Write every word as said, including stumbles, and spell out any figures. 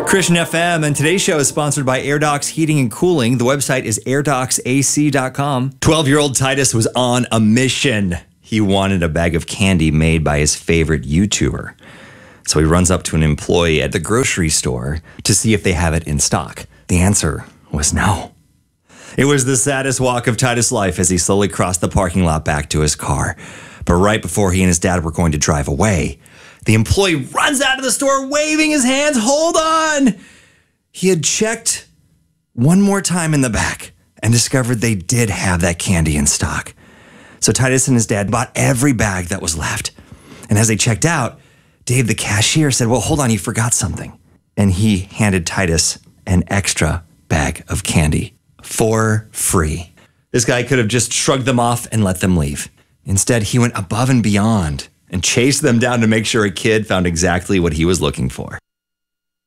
Christian F M, and today's show is sponsored by AirDocs Heating and Cooling. The website is air docs A C dot com. twelve-year-old Titus was on a mission. He wanted a bag of candy made by his favorite YouTuber. So he runs up to an employee at the grocery store to see if they have it in stock. The answer was no. It was the saddest walk of Titus' life as he slowly crossed the parking lot back to his car. But right before he and his dad were going to drive away, the employee runs out of the store waving his hands. Hold on! He had checked one more time in the back and discovered they did have that candy in stock. So Titus and his dad bought every bag that was left. And as they checked out, Dave, the cashier, said, well, hold on, you forgot something. And he handed Titus an extra bag of candy for free. This guy could have just shrugged them off and let them leave. Instead, he went above and beyond and chased them down to make sure a kid found exactly what he was looking for.